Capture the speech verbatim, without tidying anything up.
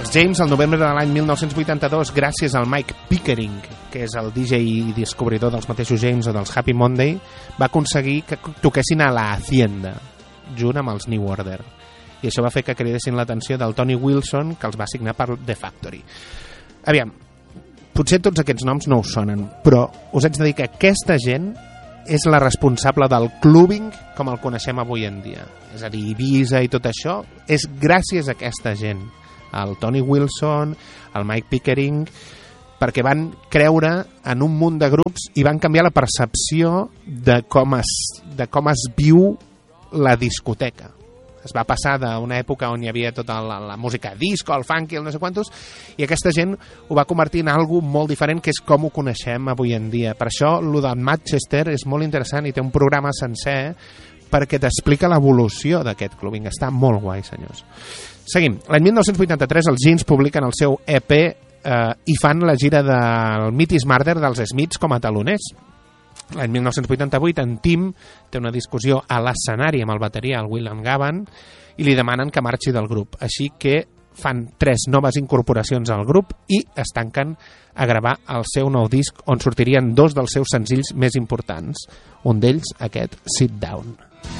X James, el novembre de l'any mil nou-cents vuitanta-dos, gràcies al Mike Pickering, que és el D J i descobridor dels mateixos James o dels Happy Monday, va aconseguir que toquessin a la Hacienda, junt amb els New Order. I això va fer que cridessin l'atenció del Tony Wilson, que els va signar per The Factory. Aviam, potser tots aquests noms no us sonen, però us haig de dir que aquesta gent és la responsable del clubbing com el coneixem avui en dia. És a dir, Ibiza i tot això és gràcies a aquesta gent, al Tony Wilson, al Mike Pickering, perquè van creure en un munt de grups i van canviar la percepció de com es, de com es viu la discoteca. Es va passar d'una època on hi havia tota la, la música disco, el funky, el no sé quantos, i aquesta gent ho va convertir en algo molt diferent, que és com ho coneixem avui en dia. Per això, el de Manchester és molt interessant i té un programa sencer perquè t'explica l'evolució d'aquest clubbing. Està molt guai, senyors. Seguim. L'any mil nou-cents vuitanta-tres els Jeans publiquen el seu E P eh, i fan la gira del Meat is Murder dels Smiths com a taloners. L'any mil nou-cents vuitanta-vuit en Tim té una discussió a l'escenari amb el bateria, el William Gavan, i li demanen que marxi del grup. Així que fan tres noves incorporacions al grup i es tanquen a gravar el seu nou disc, on sortirien dos dels seus senzills més importants. Un d'ells, aquest Sit Down.